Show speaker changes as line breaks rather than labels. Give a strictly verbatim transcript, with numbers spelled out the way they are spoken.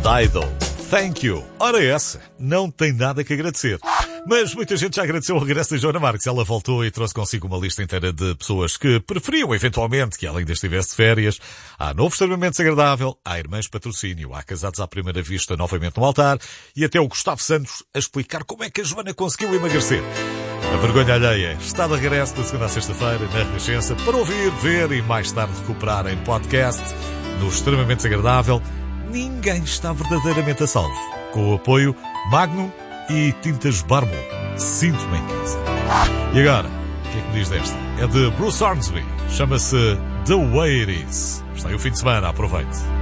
Dido. Thank you. Ora essa, não tem nada que agradecer. Mas muita gente já agradeceu o regresso da Joana Marques. Ela voltou e trouxe consigo uma lista inteira de pessoas que preferiam, eventualmente, que ela ainda estivesse de férias. Há Novo Extremamente Desagradável, há Irmãs Patrocínio, há Casados à Primeira Vista novamente no altar e até o Gustavo Santos a explicar como é que a Joana conseguiu emagrecer. A vergonha alheia está de regresso de segunda a sexta-feira na Renascença para ouvir, ver e mais tarde recuperar em podcast no Extremamente Desagradável. Ninguém está verdadeiramente a salvo. Com o apoio Magnum e Tintas Barmo. Sinto-me em casa. E agora, o que é que me diz desta? É de Bruce Hornsby. Chama-se The Way It Is. Está aí o fim de semana, aproveite.